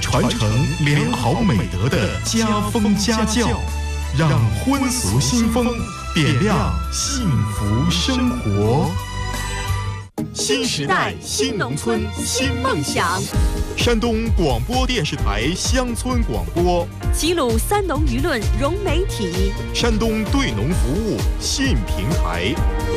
传承良好美德的家风家教，让荤俗新风点亮幸福生活。新时代新农村新梦想，山东广播电视台乡村广播， 齐鲁三农舆论融媒体， 山东对农服务信平台。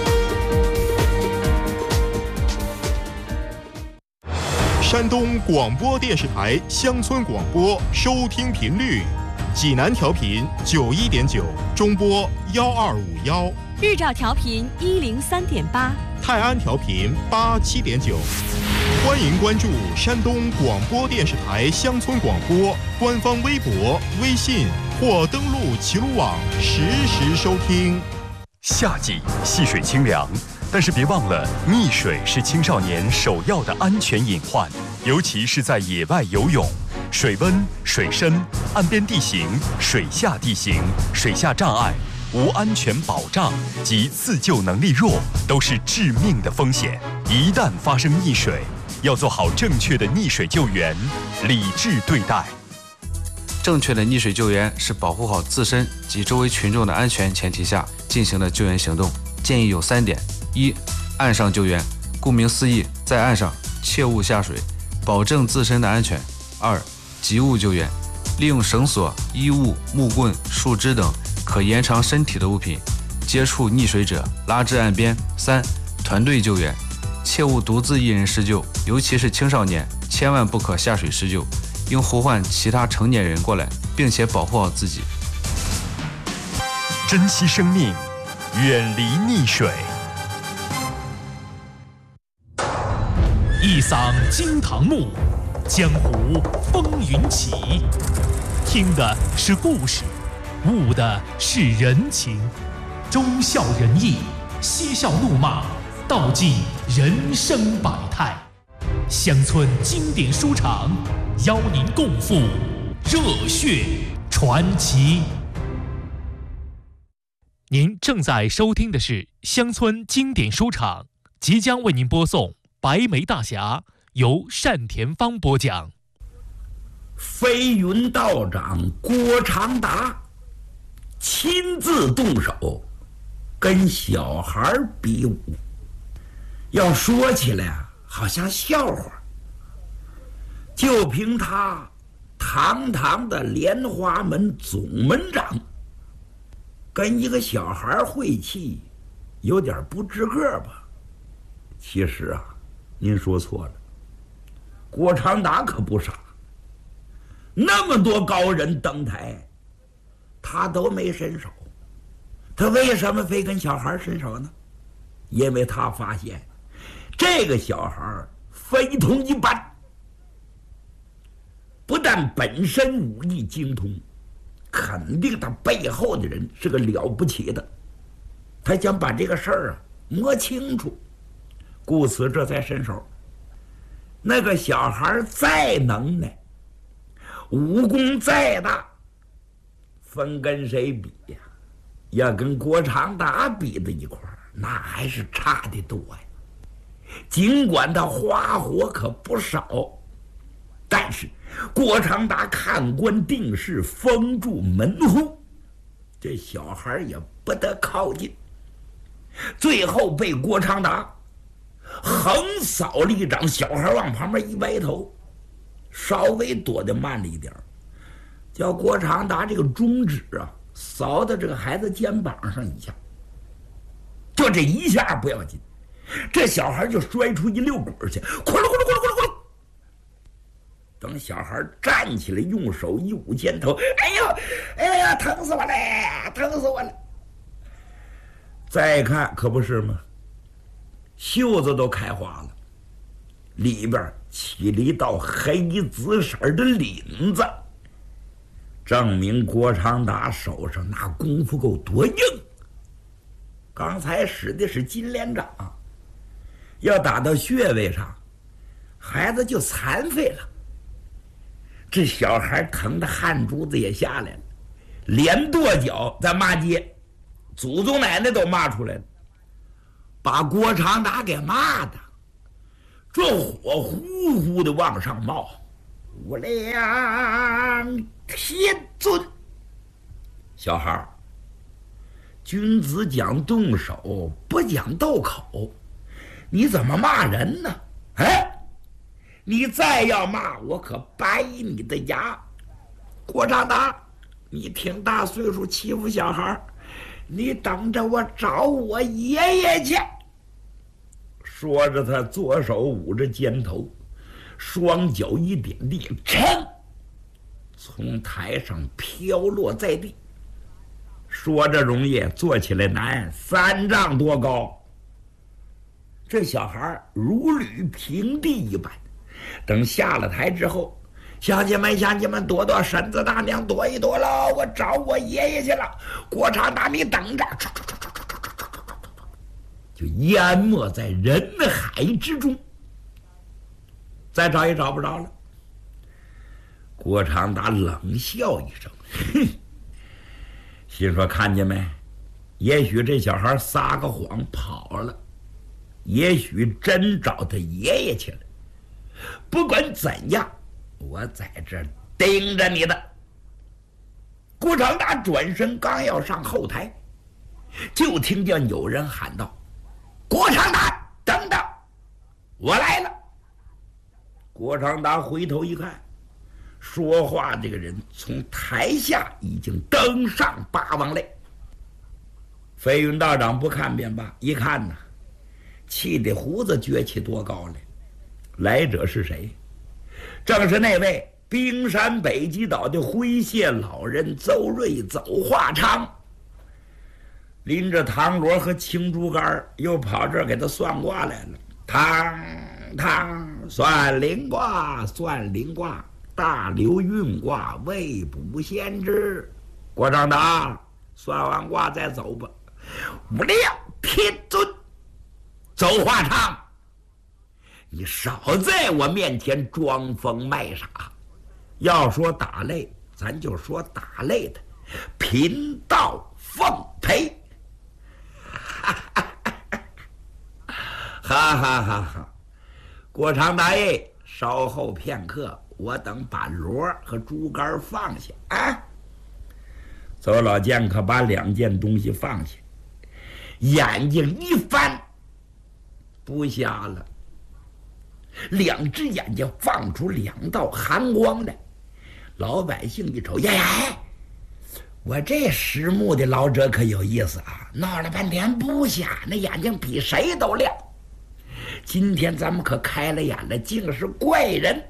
山东广播电视台乡村广播收听频率：济南调频91.9，中波1251； 日照调频103.8， 泰安调频87.9。欢迎关注山东广播电视台乡村广播官方微博、微信，或登录齐鲁网实时收听。 夏季戏水清凉，但是别忘了，溺水是青少年首要的安全隐患，尤其是在野外游泳。水温、水深、岸边地形、水下地形、水下障碍、无安全保障及自救能力弱，都是致命的风险。一旦发生溺水，要做好正确的溺水救援，理智对待。 正确的溺水救援是保护好自身及周围群众的安全前提下进行的救援行动，建议有3点：一、岸上救援，顾名思义，在岸上切勿下水，保证自身的安全；二、急物救援，利用绳索、衣物、木棍、树枝等可延长身体的物品接触溺水者，拉至岸边；三、团队救援，切勿独自一人施救，尤其是青少年，千万不可下水施救，应呼唤其他成年人过来，并且保护好自己。 珍惜生命，远离溺水。 一嗓惊堂木，江湖风云起。听的是故事，悟的是人情，忠孝仁义，嬉笑怒骂，道尽人生百态。乡村经典书场，邀您共赴热血传奇。您正在收听的是乡村经典书场，即将为您播送《白眉大侠》，由单田芳播讲。 飞云道长郭长达亲自动手跟小孩比武，要说起来好像笑话，就凭他堂堂的莲花门总门长跟一个小孩会气，有点不知个吧。其实您说错了，郭长达可不傻，那么多高人登台，他都没伸手，他为什么非跟小孩伸手呢？因为他发现这个小孩非同一般，不但本身武艺精通，肯定他背后的人是个了不起的。他想把这个事儿摸清楚，故此这才伸手。那个小孩再能耐，武功再大，分跟谁比呀？要跟郭长达比在一块儿，那还是差得多呀。尽管他花活可不少，但是郭长达看官定事，封住门户，这小孩也不得靠近。最后被郭长达横扫了一掌，小孩往旁边一歪头，稍微躲得慢了一点，叫郭长达这个中指扫到这个孩子肩膀上一下，就这一下不要紧，这小孩就摔出一溜滚去，咕噜咕噜咕噜咕噜咕噜。等小孩站起来，用手一捂肩头，哎呀，疼死我了，疼死我了！再看可不是吗？袖子都开花了，里边起了一道黑紫色的领子，证明郭长达手上那功夫够多硬。刚才使的是金莲掌，要打到穴位上，孩子就残废了。这小孩疼得汗珠子也下来了，连跺脚在骂街，祖宗奶奶都骂出来了，把郭长达给骂的这火呼呼的往上冒。 无量天尊。小孩儿，君子讲动手，不讲斗口，你怎么骂人呢？哎，你再要骂我，可掰你的牙！郭长达，你挺大岁数欺负小孩儿，你等着我找我爷爷去。说着，他左手捂着肩头，双脚一点地，噌，从台上飘落在地。说着容易，做起来难，3丈多高。这小孩如履平地一般。等下了台之后，乡亲们，躲躲，婶子大娘躲一躲喽，我找我爷爷去了。郭长达，你等着，就淹没在人海之中。再找也找不着了。郭长达冷笑一声，哼，心说看见没？也许这小孩撒个谎跑了，也许真找他爷爷去了。不管怎样，我在这儿盯着你的。郭长达转身刚要上后台，就听见有人喊道：“郭长达，等等，我来了。”郭长达回头一看，说话这个人从台下已经登上八王擂。飞云道长不看便罢，一看呢，气得胡子撅起多高来。来者是谁？正是那位冰山北极岛的灰蟹老人邹瑞邹化昌，拎着唐螺和青竹竿，又跑这儿给他算卦来了。汤算灵卦，大流运卦，未卜先知。郭长达，算完卦再走吧。无量天尊，邹化昌，你少在我面前装疯卖傻。要说打擂，咱就说打擂的，贫道奉陪。哈哈哈哈！郭长达爷，稍后片刻，我等把螺和竹竿放下啊。邹老剑客把2件东西放下，眼睛一翻，不瞎了，2只眼睛放出2道寒光来。老百姓一瞅，呀，我这识木的老者可有意思啊！闹了半天不瞎，那眼睛比谁都亮。今天咱们可开了眼了，竟是怪人。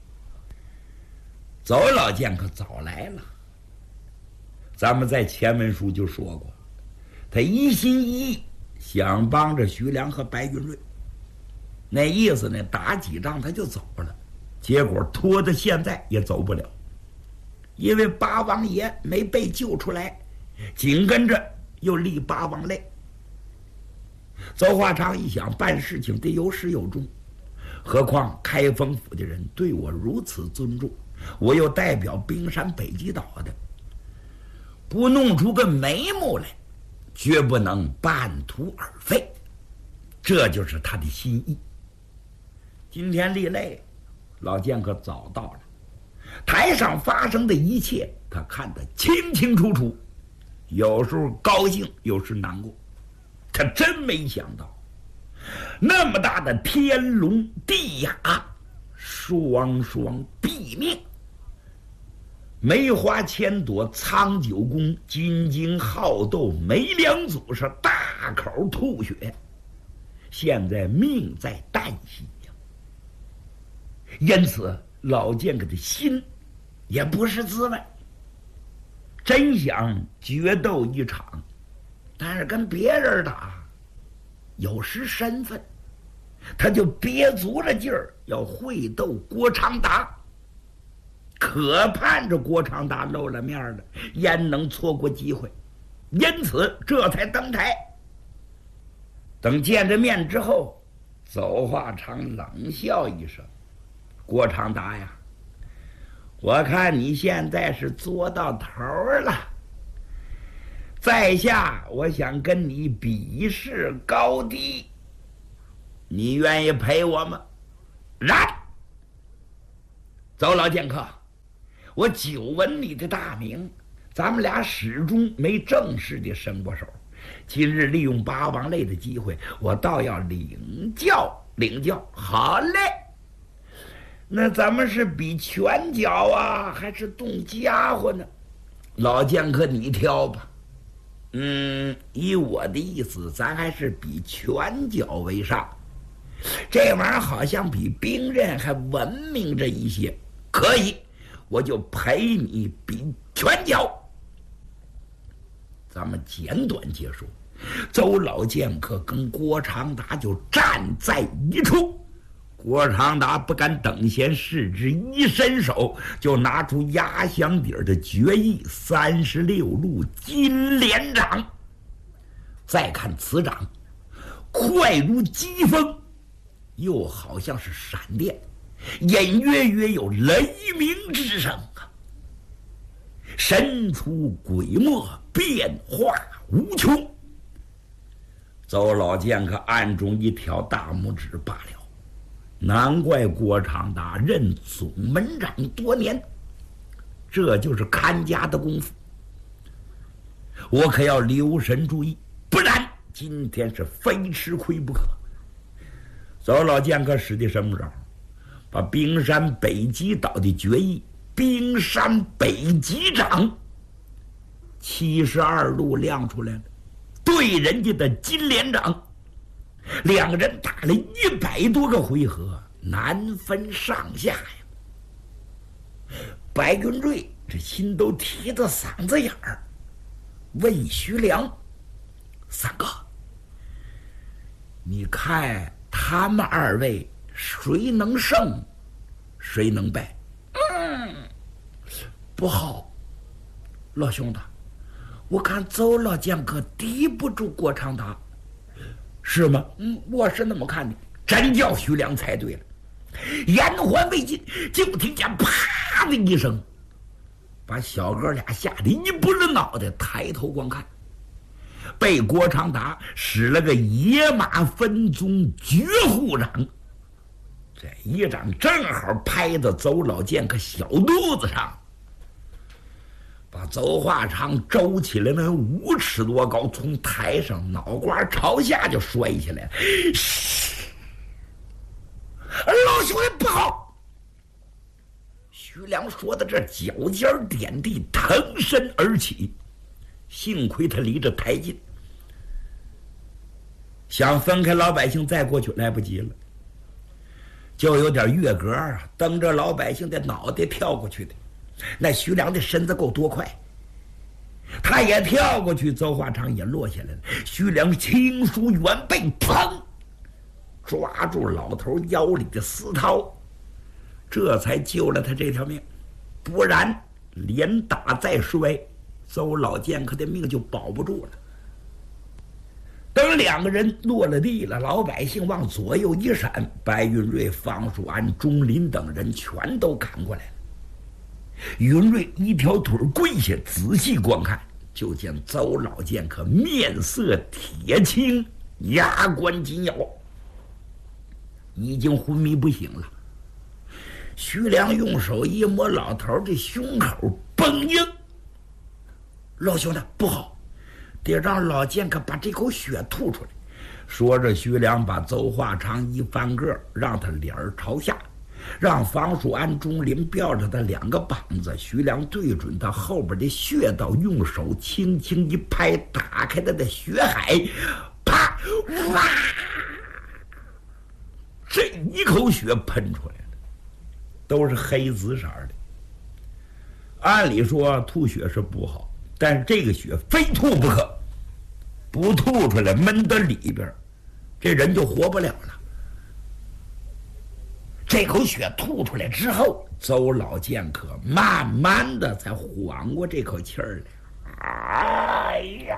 邹老剑客早来了，咱们在前文书就说过，他一心一意想帮着徐良和白云瑞，那意思呢，打几仗他就走了，结果拖到现在也走不了，因为八王爷没被救出来，紧跟着又立八王擂。邹化昌一想，办事情得有始有终，何况开封府的人对我如此尊重，我又代表冰山北极岛的，不弄出个眉目来，绝不能半途而废。这就是他的心意。今天立擂，老剑客早到了，台上发生的一切他看得清清楚楚，有时候高兴，有时难过。他真没想到，那么大的天龙地雅，双双毙命。梅花千朵苍九公，金睛好斗梅良祖是大口吐血，现在命在旦夕呀。因此老剑客的心也不是滋味，真想决斗一场，但是跟别人打有失身份，他就憋足了劲儿要会斗郭长达，可盼着郭长达露了面了，焉能错过机会？因此这才登台。等见着面之后，邹化昌冷笑一声：“郭长达呀，我看你现在是作到头了，在下我想跟你比试高低，你愿意陪我吗？”然走，老剑客，我久闻你的大名，咱们俩始终没正式的伸过手。今日利用八王类的机会，我倒要领教领教。好嘞，那咱们是比拳脚啊，还是动家伙呢？老剑客你挑吧。以我的意思，咱还是比拳脚为上。这玩意儿好像比兵刃还文明着一些。可以，我就陪你比拳脚。咱们简短结束，周老剑客跟郭长达就站在一处。郭长达不敢等闲视之，一伸手就拿出压箱底的绝艺36路金莲掌。再看此掌，快如疾风，又好像是闪电，隐约约有雷鸣之声啊！神出鬼没，变化无穷。邹老剑客暗中一挑大拇指罢了。难怪郭长达任总门长多年，这就是看家的功夫。我可要留神注意，不然今天是非吃亏不可。邹老剑客使的什么招？把冰山北极岛的绝艺冰山北极掌72路亮出来了，对人家的金莲掌。两个人打了100多个回合，难分上下呀。白云瑞这心都提到嗓子眼儿，问徐良：“三哥，你看他们二位谁能胜，谁能败？”不好，老兄弟，我看邹老剑客敌不住郭长达。是吗？我是那么看的。真叫徐良猜对了。言还未尽，就听见啪的一声，把小哥俩吓得一不是脑袋，抬头观看，被郭长达使了个野马分鬃绝户掌。这一掌正好拍到邹老剑客小肚子上，把邹化长周起来那5尺多高，从台上脑瓜朝下就摔下来了。老兄弟不好！徐良说到这，脚尖点地，腾身而起。幸亏他离着台近，想分开老百姓再过去来不及了，就有点越格啊，蹬着老百姓的脑袋跳过去的。那徐良的身子够多快，他也跳过去，邹化长也落下来了。徐良轻舒远背，砰，抓住老头腰里的丝绦，这才救了他这条命。不然连打再摔，邹老剑客的命就保不住了。等两个人落了地了，老百姓往左右一闪，白云瑞、方树安、钟林等人全都赶过来了。云瑞一条腿跪下，仔细观看，就见邹老剑客面色铁青，牙关紧咬，已经昏迷不醒了。徐良用手一摸老头的胸口，崩硬。老兄弟不好，得让老剑客把这口血吐出来。说着，徐良把邹化长一翻个，让他脸儿朝下，让房树安、钟林吊着他2个膀子。徐良对准他后边的穴道，用手轻轻一拍，打开他的血海，啪，哇！这一口血喷出来了，都是黑紫色的。按理说吐血是不好，但是这个血非吐不可，不吐出来闷到里边，这人就活不了了。这口血吐出来之后，邹老剑客慢慢的才缓过这口气儿来。哎呀，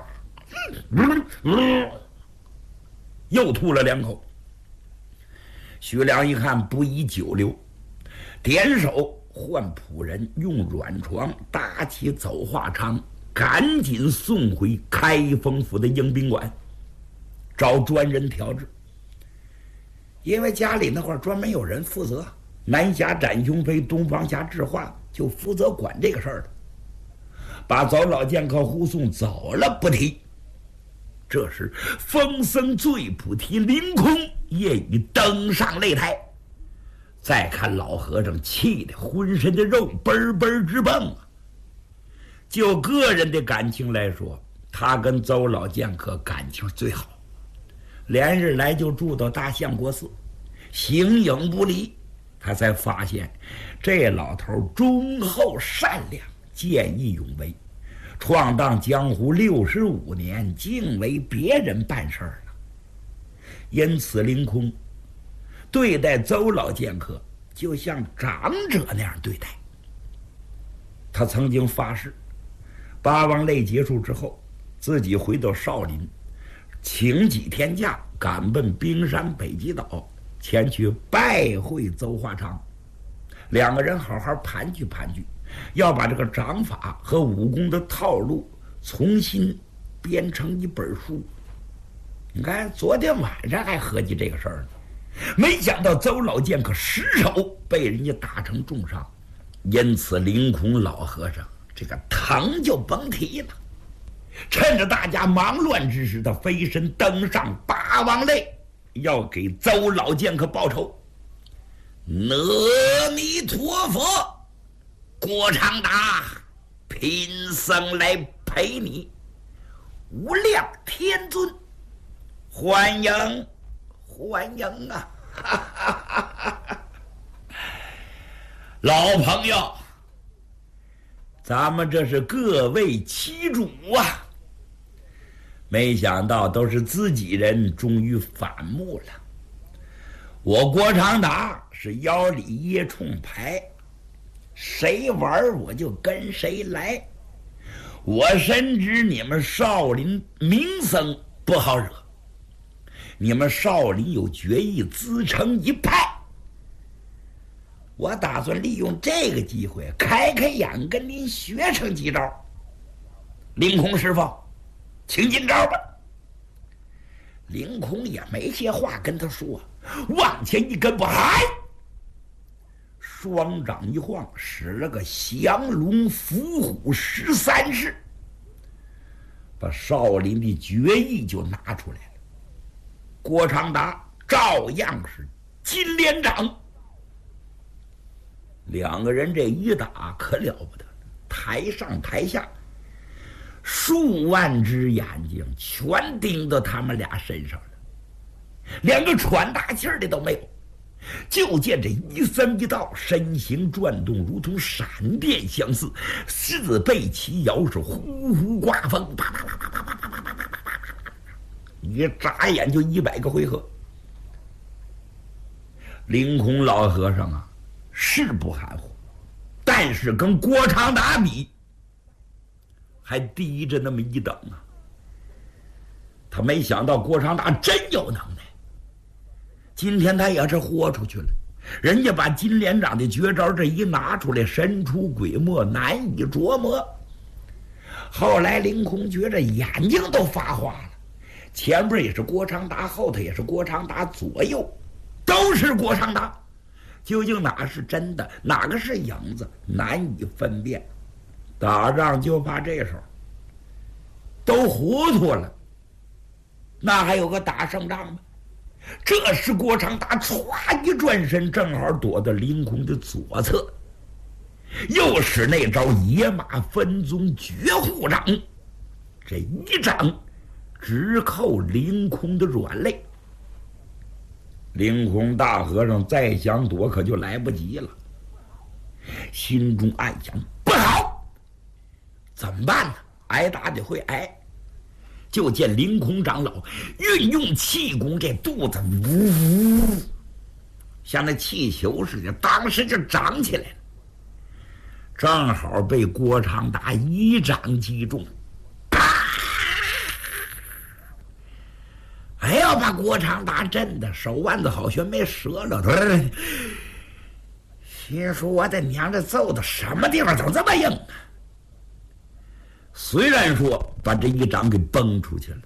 又吐了2口。徐良一看不宜久留，点手唤仆人用软床搭起邹化长，赶紧送回开封府的迎宾馆，找专人调治。因为家里那会儿专门有人负责南下展雄飞，东方下智化，就负责管这个事儿了。把走老剑客护送走了不提，这时风僧醉菩提凌空也已登上擂台。再看老和尚气得浑身的肉嘣嘣直蹦啊！就个人的感情来说，他跟邹老剑客感情最好，连日来就住到大相国寺，形影不离。他才发现这老头忠厚善良，见义勇为，闯荡江湖65年，竟为别人办事儿了。因此凌空对待邹老剑客就像长者那样对待。他曾经发誓，八王擂结束之后，自己回到少林，请几天假，赶奔冰山北极岛，前去拜会邹华昌，两个人好好盘踞盘踞，要把这个掌法和武功的套路重新编成一本书。你看昨天晚上还合计这个事儿呢，没想到邹老剑客失手被人家打成重伤，因此凌空老和尚这个疼就甭提了。趁着大家忙乱之时，他飞身登上八王擂，要给邹老剑客报仇。阿弥陀佛，郭长达，贫僧来陪你，无量天尊，欢迎欢迎啊！哈哈哈哈，老朋友，咱们这是各为其主啊！没想到都是自己人，终于反目了。我郭长达是腰里椰冲牌，谁玩我就跟谁来。我深知你们少林名僧不好惹，你们少林有决意自成一派，我打算利用这个机会开开眼，跟您学上几招。凌空师傅，请进招吧。凌空也没些话跟他说，往前一跟步，嗨，双掌一晃，使了个降龙伏虎13式，把少林的决意就拿出来了。郭长达照样是金莲掌，两个人这一打可了不得，台上台下数万只眼睛全盯到他们俩身上了，连个喘大气儿的都没有。就见这一僧一道身形转动，如同闪电相似，四背齐摇，是呼呼刮风，啪啪啪啪啪啪啪啪啪啪啪，一眨眼就100个回合。凌空老和尚啊，是不含糊，但是跟郭长达比还低着那么一等啊。他没想到郭长达真有能耐，今天他也是豁出去了。人家把金莲掌的绝招这一拿出来，神出鬼没，难以琢磨。后来凌空觉着眼睛都发花了，前边也是郭长达，后头也是郭长达，左右都是郭长达，究竟哪是真的，哪个是影子，难以分辨。打仗就怕这手，都糊涂了，那还有个打胜仗吗？这时郭长达歘一转身，正好躲到凌空的左侧，又使那招野马分鬃绝户掌，这一掌直扣凌空的软肋。凌空大和尚再想躲可就来不及了，心中暗想不好，怎么办呢？挨打得会挨。就见凌空长老运用气功，这肚子呜呜像那气球似的，当时就长起来了，正好被郭长达一掌击中，哎呀，把郭长达震的手腕子好悬没折了，心说我的娘，这揍的什么地方怎么这么硬啊？虽然说把这一掌给崩出去了，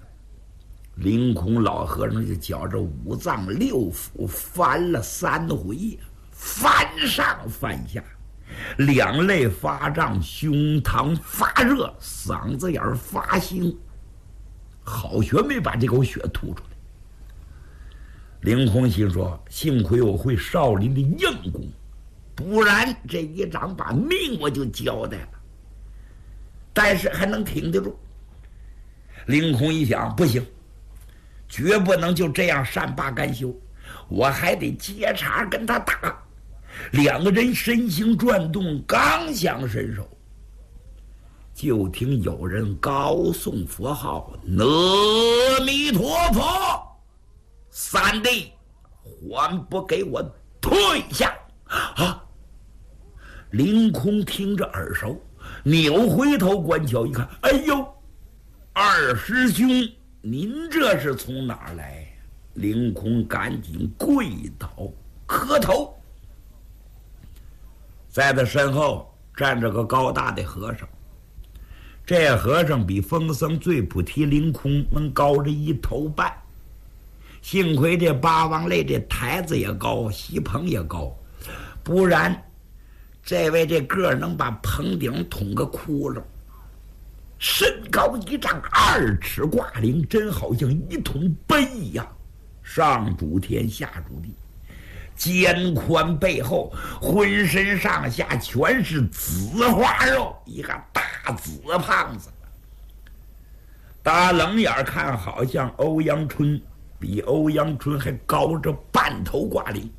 凌空老和尚就觉着五脏六腑翻了3回， 翻上翻下，两肋发胀，胸膛发热，嗓子眼发腥，好学没把这口血吐出来。凌空心说：幸亏我会少林的硬功，不然这一掌把命我就交代了。但是还能挺得住。凌空一想，不行，绝不能就这样善罢甘休，我还得接茬跟他打。两个人身形转动，刚想伸手，就听有人高诵佛号：阿弥陀佛，三弟，还不给我退下！啊！凌空听着耳熟，扭回头观瞧一看，哎呦，二师兄，您这是从哪儿来？凌空赶紧跪倒磕头。在他身后站着个高大的和尚，这和尚比风僧最菩提凌空能高着1头半。幸亏这八王类这台子也高，席棚也高，不然这位这个儿能把棚顶捅个窟窿。身高1丈2尺挂铃，真好像一桶碑一样，上主天下主地，肩宽背厚，浑身上下全是紫花肉，一个大紫胖子。打冷眼看好像欧阳春，比欧阳春还高着半头挂铃。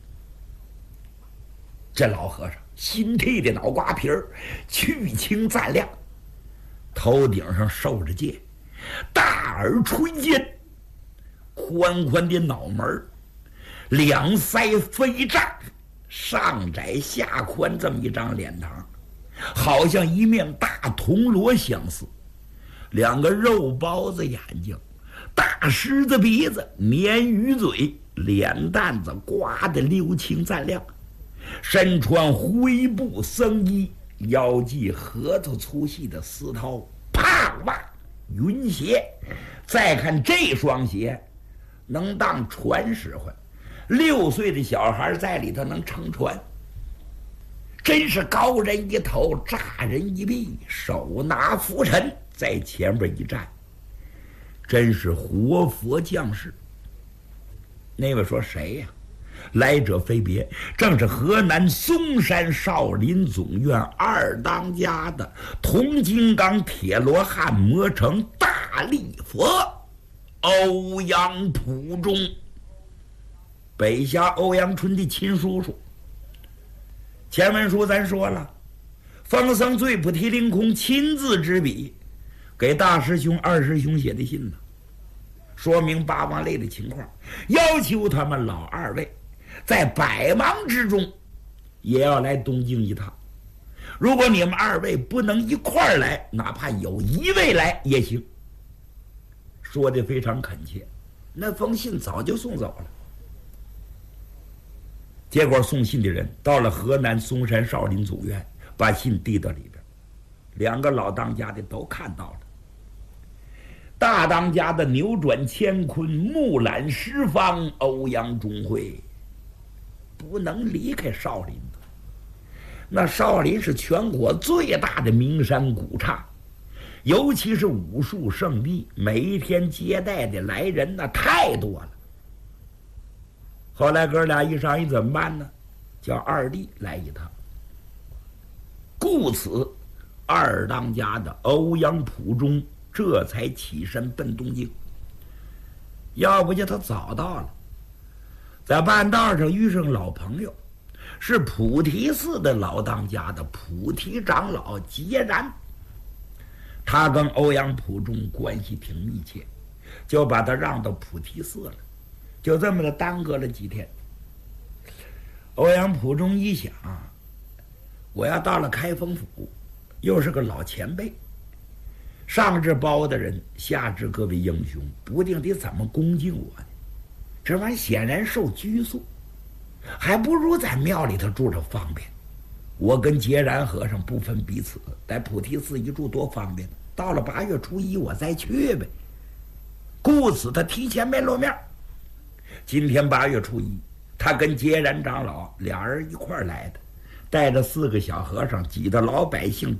这老和尚新剃的脑瓜皮儿，去青暂亮，头顶上受着戒，大耳垂肩，宽宽的脑门，两腮飞胀，上窄下宽，这么一张脸膛，好像一面大铜锣相似。两个肉包子眼睛，大狮子鼻子，鲶鱼嘴，脸蛋子刮得溜青暂亮，身穿灰布僧衣，腰系核桃粗细的丝绦，胖袜云鞋。再看这双鞋，能当船使唤，6岁的小孩在里头能撑船。真是高人一头，乍人一臂，手拿拂尘，在前边一站，真是活佛降世。那位说谁呀？来者非别，正是河南嵩山少林总院2当家的铜金刚铁罗汉魔城大力佛欧阳普忠，北峡欧阳春的亲叔叔。前文书咱说了，风僧最菩提凌空亲自执笔给大师兄二师兄写的信呢，说明八王类的情况，要求他们老2位在百忙之中也要来东京一趟。如果你们2位不能一块儿来，哪怕有1位来也行。说的非常恳切，那封信早就送走了。结果送信的人到了河南嵩山少林总院，把信递到里边，2个老当家的都看到了。大当家的扭转乾坤，木揽十方，欧阳中会不能离开少林的。那少林是全国最大的名山古刹，尤其是武术圣地，每一天接待的来人那太多了。后来哥俩一商议怎么办呢？叫2弟来一趟。故此2当家的欧阳普忠这才起身奔东京。要不就他早到了，在半道上遇上老朋友，是菩提寺的老当家的菩提长老截然。他跟欧阳普忠关系挺密切，就把他让到菩提寺了。就这么的耽搁了几天。欧阳普忠一想，我要到了开封府，又是个老前辈，上至包大人，下至各位英雄，不定得怎么恭敬我呢？这玩意显然受拘束，还不如在庙里头住着方便。我跟截然和尚不分彼此，在菩提寺一住多方便。到了8月初1我再去呗。故此他提前没露面。今天8月初1， 他跟结然长老俩人一块儿来的，带着4个小和尚，挤得老百姓